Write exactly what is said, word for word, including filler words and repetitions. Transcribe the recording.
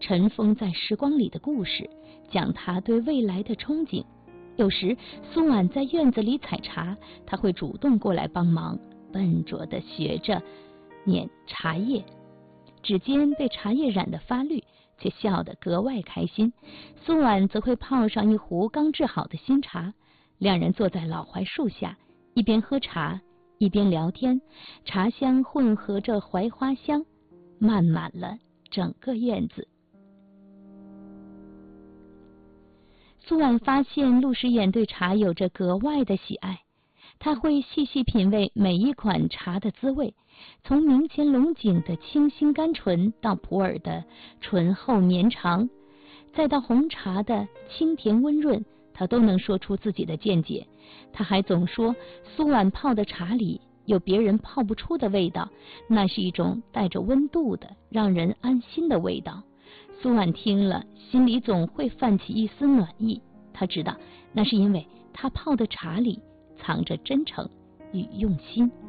尘封在时光里的故事，讲他对未来的憧憬。有时苏婉在院子里采茶，他会主动过来帮忙，笨拙地学着碾茶叶，指尖被茶叶染得发绿，却笑得格外开心。苏婉则会泡上一壶刚制好的新茶，两人坐在老槐树下，一边喝茶一边聊天，茶香混合着槐花香，漫满了整个院子。苏婉发现陆时远对茶有着格外的喜爱，他会细细品味每一款茶的滋味，从明前龙井的清新甘醇，到普洱的醇厚绵长，再到红茶的清甜温润，他都能说出自己的见解。他还总说苏婉泡的茶里有别人泡不出的味道，那是一种带着温度的让人安心的味道。苏婉听了，心里总会泛起一丝暖意，他知道那是因为他泡的茶里藏着真诚与用心。